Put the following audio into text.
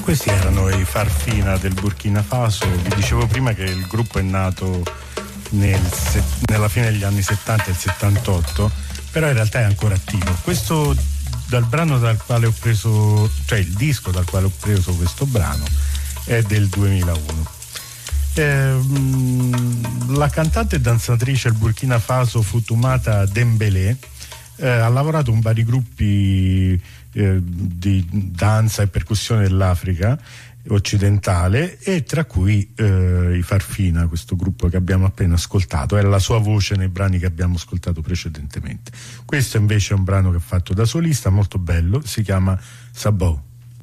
Questi erano i Farfina del Burkina Faso. Vi dicevo prima che il gruppo è nato nella fine degli anni 70 e il 78, però in realtà è ancora attivo. Questo dal brano dal quale ho preso, cioè il disco dal quale ho preso questo brano è del 2001. La cantante e danzatrice del Burkina Faso Fatoumata Dembélé ha lavorato in vari gruppi di danza e percussione dell'Africa occidentale, e tra cui i Farfina, questo gruppo che abbiamo appena ascoltato. Era la sua voce nei brani che abbiamo ascoltato precedentemente. Questo invece è un brano che ha fatto da solista, molto bello, si chiama Sabou.